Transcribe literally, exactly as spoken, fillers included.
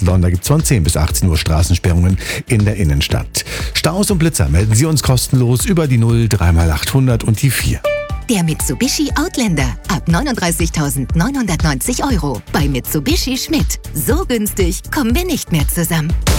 Uelzen-Dorn. Da gibt es von zehn bis achtzehn Uhr Straßensperrungen in der Innenstadt. Staus und Blitzer melden Sie uns kostenlos über die null drei mal achthundert und die vier. Der Mitsubishi Outlander ab neununddreißigtausendneunhundertneunzig Euro bei Mitsubishi Schmidt. So günstig kommen wir nicht mehr zusammen.